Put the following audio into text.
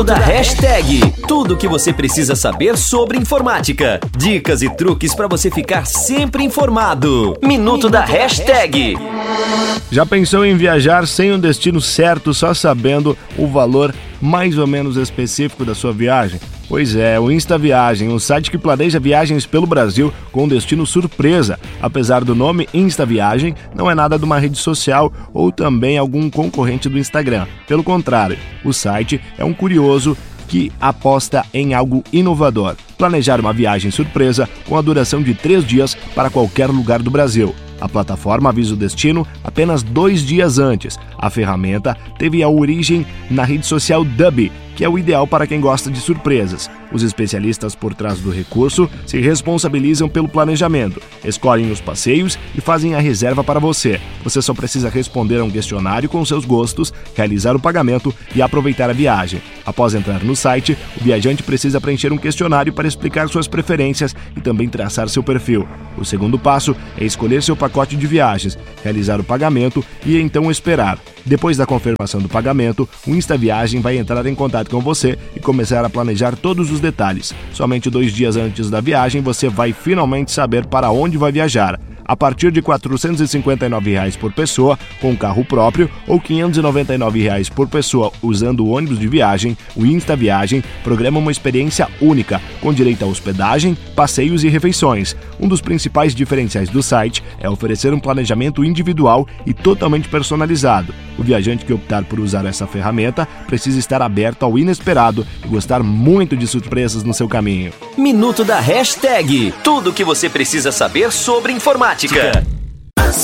Da hashtag, tudo o que você precisa saber sobre informática. Dicas e truques para você ficar sempre informado. Minuto da hashtag. Já pensou em viajar sem um destino certo, só sabendo o valor mais ou menos específico da sua viagem? Pois é, o Insta Viagem, um site que planeja viagens pelo Brasil com destino surpresa. Apesar do nome Insta Viagem, não é nada de uma rede social ou também algum concorrente do Instagram. Pelo contrário, o site é um curioso que aposta em algo inovador. Planejar uma viagem surpresa com a duração de 3 dias para qualquer lugar do Brasil. A plataforma avisa o destino apenas 2 dias antes. A ferramenta teve a origem na rede social Dubi, que é o ideal para quem gosta de surpresas. Os especialistas por trás do recurso se responsabilizam pelo planejamento, escolhem os passeios e fazem a reserva para você. Você só precisa responder a um questionário com seus gostos, realizar o pagamento e aproveitar a viagem. Após entrar no site, o viajante precisa preencher um questionário para explicar suas preferências e também traçar seu perfil. O segundo passo é escolher seu pacote de viagens, realizar o pagamento e então esperar. Depois da confirmação do pagamento, o Insta Viagem vai entrar em contato com você e começar a planejar todos os detalhes. Somente 2 dias antes da viagem, você vai finalmente saber para onde vai viajar. A partir de R$ 459 por pessoa com carro próprio ou R$ 599 por pessoa usando o ônibus de viagem, o Insta Viagem programa uma experiência única, com direito a hospedagem, passeios e refeições. Um dos principais diferenciais do site é oferecer um planejamento individual e totalmente personalizado. O viajante que optar por usar essa ferramenta precisa estar aberto ao inesperado e gostar muito de surpresas no seu caminho. Minuto da hashtag, tudo o que você precisa saber sobre informática.